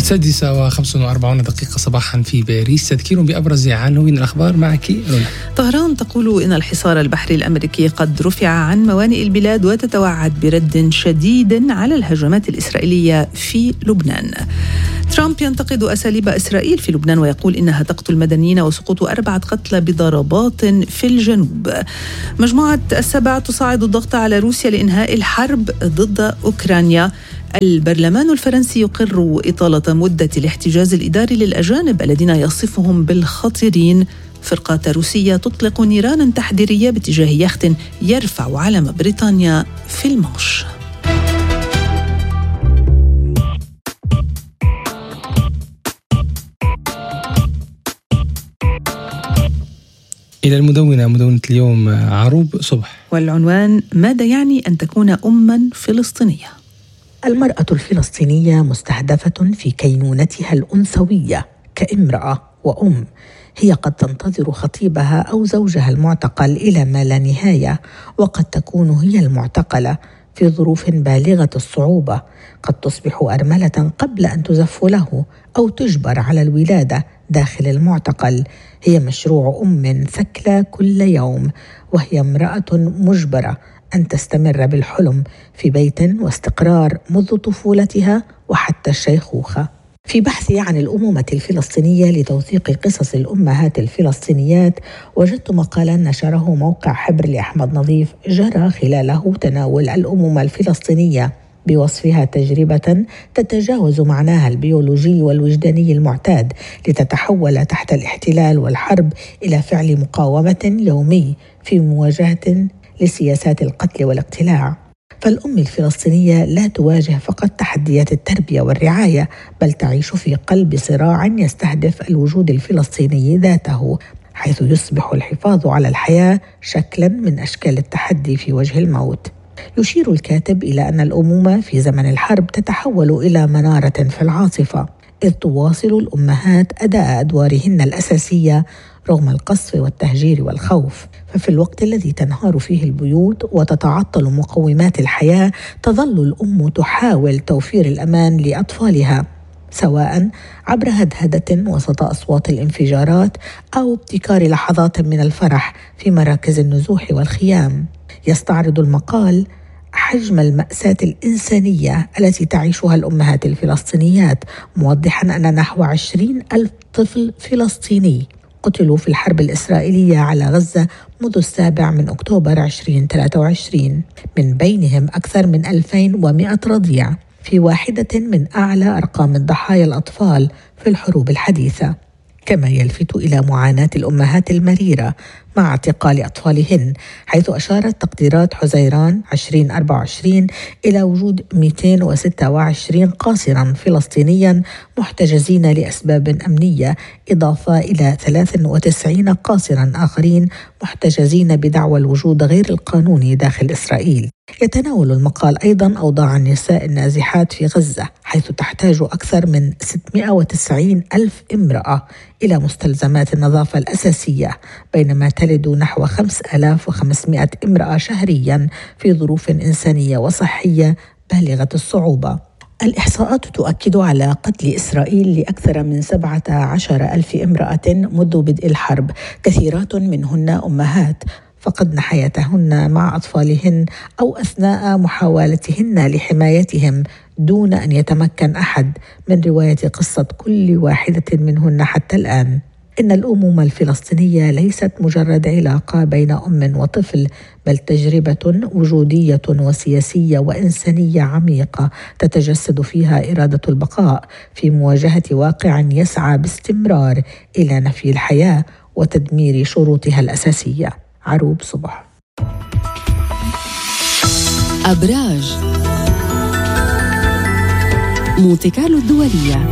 6:45 صباحا في باريس. تذكير بأبرز عناوين الأخبار معك رولا. طهران تقول إن الحصار البحري الأمريكي قد رفع عن موانئ البلاد وتتوعد برد شديد على الهجمات الإسرائيلية في لبنان. ترامب ينتقد أساليب إسرائيل في لبنان ويقول إنها تقتل مدنيين وسقوط 4 قتلى بضربات في الجنوب. مجموعة ال7 تصاعد الضغط على روسيا لإنهاء الحرب ضد أوكرانيا. البرلمان الفرنسي يقر إطالة مدة الاحتجاز الإداري للأجانب الذين يصفهم بالخطيرين. فرقات روسية تطلق نيرانا تحذيرية باتجاه يخت يرفع علم بريطانيا في المانش. إلى مدونة اليوم عروب صبح، والعنوان: ماذا يعني أن تكون أماً فلسطينية؟ المرأة الفلسطينية مستهدفة في كينونتها الأنثوية كامرأة وأم. هي قد تنتظر خطيبها أو زوجها المعتقل إلى ما لا نهاية، وقد تكون هي المعتقلة في ظروف بالغة الصعوبة. قد تصبح أرملة قبل أن تزف له أو تجبر على الولادة داخل المعتقل. هي مشروع أم ثكلى كل يوم، وهي امرأة مجبرة أن تستمر بالحلم في بيت واستقرار منذ طفولتها وحتى الشيخوخة. في بحثي عن الأمومة الفلسطينية لتوثيق قصص الأمهات الفلسطينيات، وجدت مقالا نشره موقع حبر لأحمد نظيف جرى خلاله تناول الأمومة الفلسطينية بوصفها تجربة تتجاوز معناها البيولوجي والوجداني المعتاد، لتتحول تحت الاحتلال والحرب إلى فعل مقاومة يومي في مواجهة لسياسات القتل والاقتلاع. فالأم الفلسطينية لا تواجه فقط تحديات التربية والرعاية، بل تعيش في قلب صراع يستهدف الوجود الفلسطيني ذاته، حيث يصبح الحفاظ على الحياة شكلاً من أشكال التحدي في وجه الموت. يشير الكاتب إلى أن الأمومة في زمن الحرب تتحول إلى منارة في العاصفة، إذ تواصل الأمهات أداء أدوارهن الأساسية رغم القصف والتهجير والخوف. ففي الوقت الذي تنهار فيه البيوت وتتعطل مقومات الحياة، تظل الأم تحاول توفير الأمان لأطفالها، سواء عبر هدهدة وسط أصوات الانفجارات أو ابتكار لحظات من الفرح في مراكز النزوح والخيام. يستعرض المقال حجم المأساة الإنسانية التي تعيشها الأمهات الفلسطينيات، موضحا أن نحو 20,000 طفل فلسطيني قتلوا في الحرب الإسرائيلية على غزة منذ 7 أكتوبر 2023، من بينهم أكثر من 2100 رضيع، في واحدة من أعلى أرقام الضحايا الأطفال في الحروب الحديثة. كما يلفت إلى معاناة الأمهات المريرة مع اعتقال أطفالهن، حيث أشارت تقديرات حزيران 2024 إلى وجود 226 قاصرا فلسطينيا محتجزين لأسباب أمنية، إضافة إلى 93 قاصرا آخرين محتجزين بدعوى الوجود غير القانوني داخل إسرائيل. يتناول المقال أيضا أوضاع النساء النازحات في غزة، حيث تحتاج أكثر من 690,000 امرأة إلى مستلزمات النظافة الأساسية، بينما تلد نحو 5,500 امرأة شهريا في ظروف إنسانية وصحية بالغة الصعوبة. الإحصاءات تؤكد على قتل إسرائيل لأكثر من 17,000 امرأة منذ بدء الحرب، كثيرات منهن أمهات فقدن حياتهن مع أطفالهن أو أثناء محاولتهن لحمايتهم، دون أن يتمكن أحد من رواية قصة كل واحدة منهن حتى الآن. إن الأمومة الفلسطينية ليست مجرد علاقة بين أم وطفل، بل تجربة وجودية وسياسية وإنسانية عميقة تتجسد فيها إرادة البقاء في مواجهة واقع يسعى باستمرار إلى نفي الحياة وتدمير شروطها الأساسية. عروب صبح. أبراج مونتي كارلو الدولية.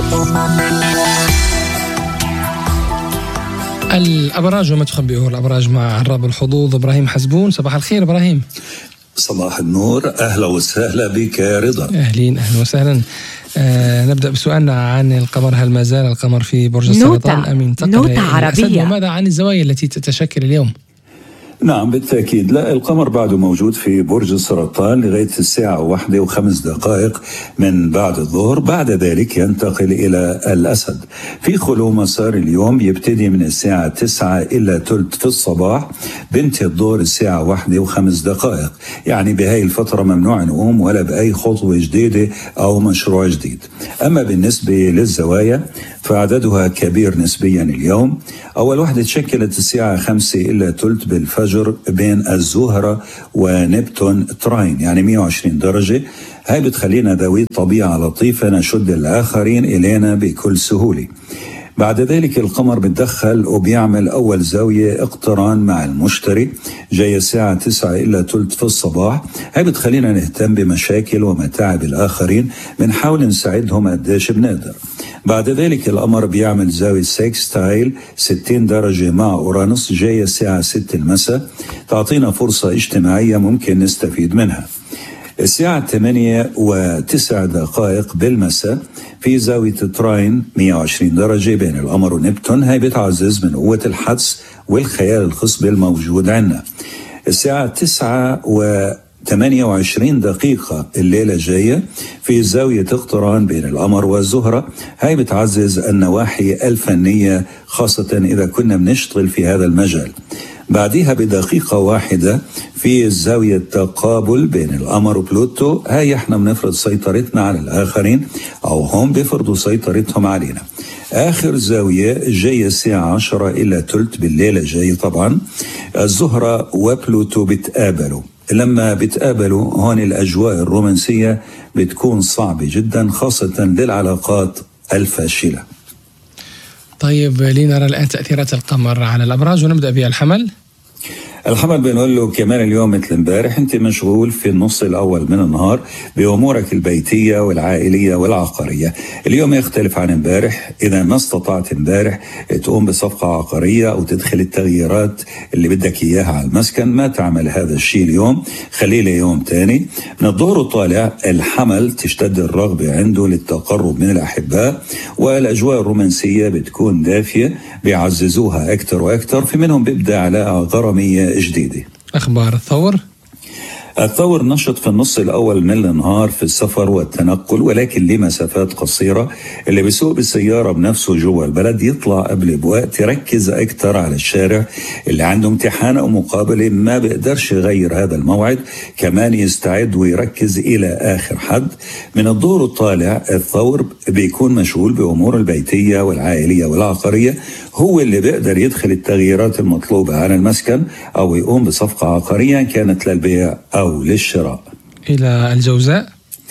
الأبراج وما تخبئه الأبراج مع عراب الحظوظ إبراهيم حزبون. صباح الخير إبراهيم. صباح النور، أهلا وسهلا بك يا رضا. أهلا وسهلا. نبدأ بسؤالنا عن القمر. هل ما زال القمر في برج السرطان أم انتقل نوتة عربية؟ وماذا عن الزوايا التي تتشكل اليوم؟ نعم بالتأكيد. لا، القمر بعده موجود في برج السرطان لغاية 1:01 من بعد الظهر. بعد ذلك ينتقل إلى الأسد في خلو مسار اليوم، يبتدي من 9:09 في الصباح، بنتهي الظهر 1:01. يعني بهاي الفترة ممنوع نقوم ولا بأي خطوة جديدة أو مشروع جديد. أما بالنسبة للزوايا فعددها كبير نسبيا اليوم. أول واحدة تشكلت 5:05 بالفجر بين الزهرة ونبتون تراين، يعني 120 درجة. هاي بتخلينا ذوي طبيعة لطيفة نشد الآخرين إلينا بكل سهولة. بعد ذلك القمر بتدخل وبيعمل أول زاوية اقتران مع المشتري، جاي 9:09 في الصباح. هاي بتخلينا نهتم بمشاكل ومتاعب الآخرين، بنحاول نساعدهم قديش بنقدر. بعد ذلك القمر بيعمل زاوية سكستايل 60 درجة مع أورانوس، جاي 6 المساء، تعطينا فرصة اجتماعية ممكن نستفيد منها. 8:09 بالمساء في زاوية تراين 120 درجة بين القمر ونبتون. هاي بتعزز من قوة الحدس والخيال الخصبي الموجود عندنا. 9:28 الليلة جاية في زاوية اقتران بين القمر والزهرة. هاي بتعزز النواحي الفنية، خاصة إذا كنا بنشتغل في هذا المجال. بعدها بدقيقة واحدة في زاوية تقابل بين القمر وبلوتو. هاي احنا بنفرض سيطرتنا على الآخرين أو هم بيفرضوا سيطرتهم علينا. آخر زاوية جاية 10:10 بالليلة جاي. طبعا الزهرة وبلوتو بتقابلوا. لما بتقابلوا هون الأجواء الرومانسية بتكون صعبة جدا، خاصة للعلاقات الفاشلة. طيب لنرى الآن تأثيرات القمر على الأبراج، ونبدأ بالحمل. الحمل بنقول له كمان اليوم مثل امبارح انت مشغول في النص الاول من النهار بامورك البيتيه والعائليه والعقاريه. اليوم يختلف عن امبارح. اذا ما استطعت امبارح تقوم بصفقه عقاريه او تدخل التغييرات اللي بدك اياها على المسكن، ما تعمل هذا الشيء اليوم، خليه ليوم تاني. من الظهر وطالع الحمل تشتد الرغبه عنده للتقرب من الاحباء، والاجواء الرومانسيه بتكون دافيه، بيعززوها اكثر واكثر. في منهم بيبدا علاقه غراميه جديدة. أخبار الثور. الثور نشط في النص الأول من النهار في السفر والتنقل، ولكن لمسافات قصيرة. اللي بيسوق بالسيارة بنفسه جوا البلد يطلع قبل بوقت، يركز أكثر على الشارع. اللي عنده امتحان أو مقابلة ما بيقدرش يغير هذا الموعد، كمان يستعد ويركز إلى آخر حد. من الظهر الطالع الثور بيكون مشغول بأمور البيتية والعائلية والعقارية، هو اللي بيقدر يدخل التغييرات المطلوبة على المسكن أو يقوم بصفقة عقارية كانت للبيع أو للشراء. إلى الجوزاء.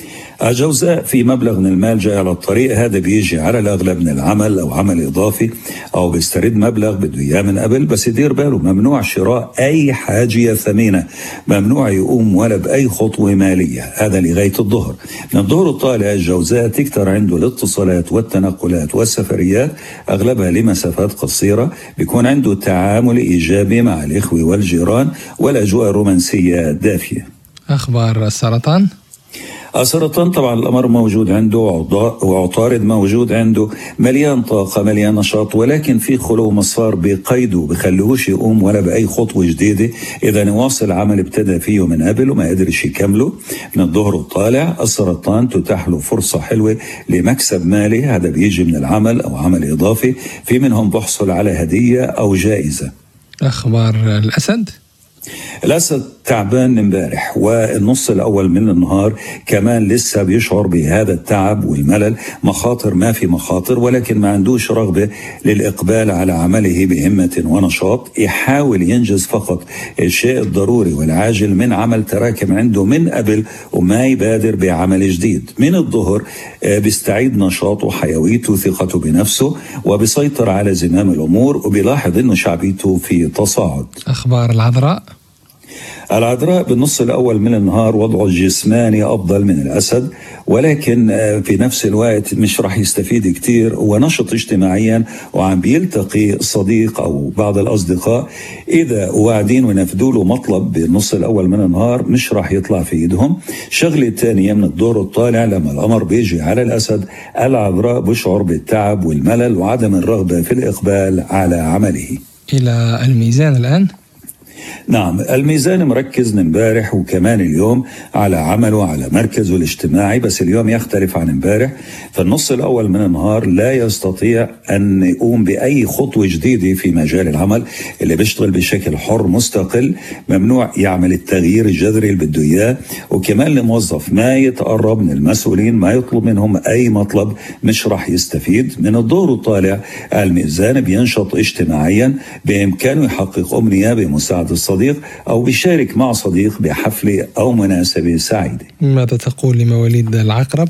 الجوزاء في مبلغ من المال جاي على الطريق. هذا بيجي على الأغلب من العمل أو عمل إضافي أو بيسترد مبلغ بده إياه من قبل، بس يدير باله ممنوع شراء أي حاجة ثمينة، ممنوع يقوم ولا بأي خطوة مالية. هذا لغاية الظهر. من الظهر الطالع الجوزاء تكتر عنده الاتصالات والتنقلات والسفريات، أغلبها لمسافات قصيرة. بيكون عنده تعامل إيجابي مع الإخوة والجيران، والأجواء الرومانسية دافية. أخبار السرطان. السرطان طبعا الأمر موجود عنده وعطارد موجود عنده، مليان طاقة مليان نشاط، ولكن في خلو مسار بقيده بخلوهوش يقوم ولا بأي خطوة جديدة. إذا نواصل عمل ابتدى فيه من قبل وما قدرش يكمله. من الظهر الطالع السرطان تتاح له فرصة حلوة لمكسب مالي، هذا بيجي من العمل أو عمل إضافي. في منهم بحصل على هدية أو جائزة. أخبار الأسد. الأسد تعبان امبارح والنص الأول من النهار كمان لسه بيشعر بهذا التعب والملل. مخاطر ما في مخاطر، ولكن ما عندوش رغبة للإقبال على عمله بهمة ونشاط. يحاول ينجز فقط الشيء الضروري والعاجل من عمل تراكم عنده من قبل، وما يبادر بعمل جديد. من الظهر بيستعيد نشاطه وحيويته وثقته بنفسه، وبيسيطر على زمام الأمور، وبيلاحظ إنه شعبيته في تصاعد. أخبار العذراء. العذراء بالنص الأول من النهار وضعه الجسماني أفضل من الأسد، ولكن في نفس الوقت مش راح يستفيد كتير، ونشط اجتماعيا وعم بيلتقي صديق أو بعض الأصدقاء. إذا وعدين ونفذوا له مطلب بالنص الأول من النهار مش راح يطلع في إيدهم. شغلة تانية من الدور الطالع لما القمر بيجي على الأسد، العذراء بشعر بالتعب والملل وعدم الرغبة في الإقبال على عمله. إلى الميزان الآن. نعم، الميزان مركز امبارح وكمان اليوم على عمله على مركزه الاجتماعي، بس اليوم يختلف عن امبارح. في النص الأول من النهار لا يستطيع أن يقوم بأي خطوة جديدة في مجال العمل، اللي بيشتغل بشكل حر مستقل ممنوع يعمل التغيير الجذري اللي بده إياه. وكمان الموظف ما يتقرب من المسؤولين، ما يطلب منهم أي مطلب مش رح يستفيد. من الدور الطالع الميزان بينشط اجتماعيا، بإمكانه يحقق أمنية بمساعدة الصديق أو بيشارك مع صديق بحفلة أو مناسبة سعيدة. ماذا تقول لمواليد العقرب؟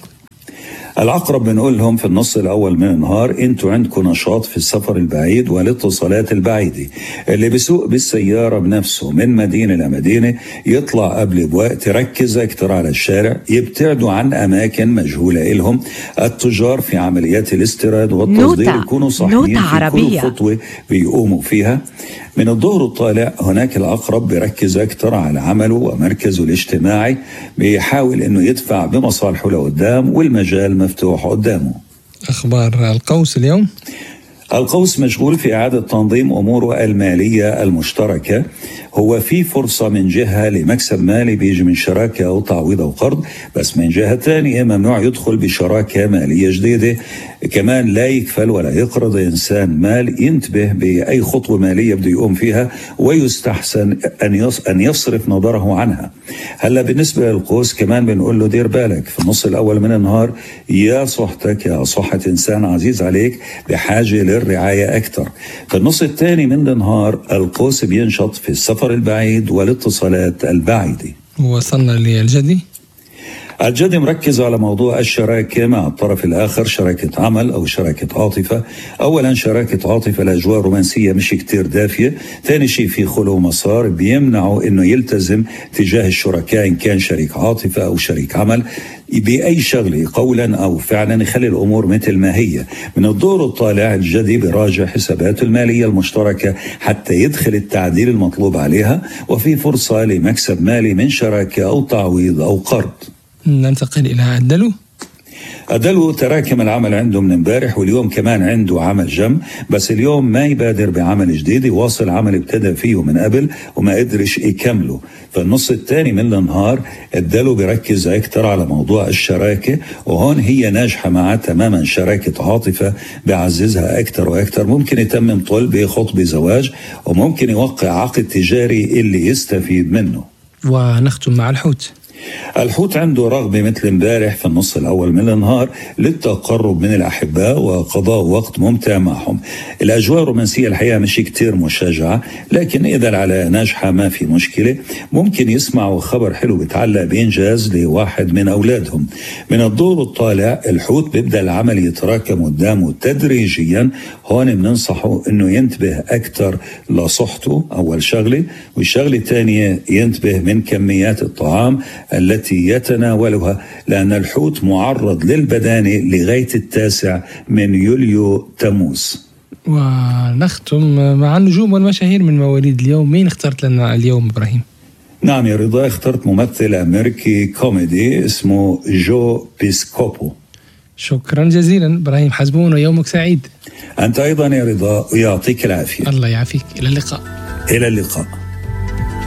العقرب بنقول لهم في النص الأول من النهار انتوا عندكم نشاط في السفر البعيد والاتصالات البعيدة. اللي بيسوق بالسيارة بنفسه من مدينة لمدينة يطلع قبل بوقت، يركز أكتر على الشارع، يبتعدوا عن أماكن مجهولة إلهم. التجار في عمليات الاستيراد والتصدير يكونوا صحيين في كل خطوة بيقوموا فيها. من الظهر الطالع هناك العقرب بيركز أكتر على عمله ومركزه الاجتماعي، بيحاول أنه يدفع بمصالحه لقدام والمجال مفتوح قدامه. أخبار القوس اليوم؟ القوس مشغول في إعادة تنظيم أموره المالية المشتركة. هو في فرصة من جهة لمكسب مالي بيجي من شراكة أو تعويض أو قرض، بس من جهة تانية ممنوع يدخل بشراكة مالية جديدة. كمان لا يكفل ولا يقرض إنسان مال. ينتبه بأي خطوة مالية بده يقوم فيها، ويستحسن أن يصرف نظره عنها. هلا بالنسبة للقوس كمان بنقول له دير بالك في النص الأول من النهار، يا صحتك يا صحة إنسان عزيز عليك بحاجة للرعاية أكثر. في النص الثاني من النهار القوس بينشط في السفر البعيد والاتصالات البعيدة. وصلنا للجدي. الجدي مركز على موضوع الشراكة مع الطرف الآخر، شراكة عمل أو شراكة عاطفة. أولا شراكة عاطفة الأجواء رومانسية مش كتير دافية. ثاني شيء في خلو مسار بيمنعه أنه يلتزم تجاه الشركاء إن كان شريك عاطفة أو شريك عمل بأي شغلة قولا أو فعلا، يخلي الأمور مثل ما هي. من الدور الطالع الجدي براجع حساباته المالية المشتركة حتى يدخل التعديل المطلوب عليها، وفي فرصة لمكسب مالي من شراكة أو تعويض أو قرض. ننتقل إلى الدلو. الدلو تراكم العمل عنده من امبارح، واليوم كمان عنده عمل جم، بس اليوم ما يبادر بعمل جديد، يواصل عمل ابتدى فيه من قبل وما قدرش يكمله. في النص الثاني من النهار الدلو بيركز أكتر على موضوع الشراكة، وهون هي ناجحة معه تماما. شراكة عاطفة بيعززها أكتر وأكتر. ممكن يتمم طلب خطبة زواج، وممكن يوقع عقد تجاري اللي يستفيد منه. ونختم مع الحوت. الحوت عنده رغبة مثل امبارح في النص الأول من النهار للتقرب من الأحباء وقضاء وقت ممتع معهم. الأجواء الرومانسية الحقيقة مش كتير مشجعة، لكن إذا على ناجحة ما في مشكلة. ممكن يسمعوا خبر حلو بيتعلق بإنجاز لواحد من أولادهم. من الدور الطالع الحوت بيبدأ العمل يتراكم قدامه تدريجيا. هون بننصحه إنه ينتبه أكتر لصحته أول شغلة، والشغلة الثانية ينتبه من كميات الطعام التي يتناولها، لأن الحوت معرض للبدانة لغاية 9 من يوليو تموز. ونختم مع النجوم والمشاهير من مواليد اليوم. مين اخترت لنا اليوم إبراهيم؟ نعم يا رضا، اخترت ممثل أمريكي كوميدي اسمه جو بيسكوبو. شكرا جزيلا إبراهيم حزبون، ويومك سعيد. أنت أيضا يا رضا، ويعطيك العافية. الله يعافيك. إلى اللقاء. إلى اللقاء.